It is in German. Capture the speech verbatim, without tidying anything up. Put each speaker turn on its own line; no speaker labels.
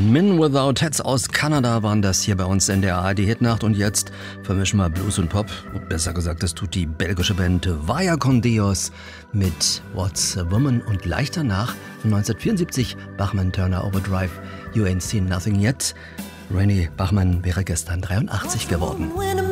Men Without Hats aus Kanada waren das hier bei uns in der A R D-Hitnacht. Und jetzt vermischen wir Blues und Pop. Besser gesagt, das tut die belgische Band Vaya con Dios mit What's a Woman. Und gleich danach von neunzehnhundertvierundsiebzig Bachman Turner Overdrive, You Ain't Seen Nothing Yet. Rennie Bachman wäre gestern dreiundachtzig geworden.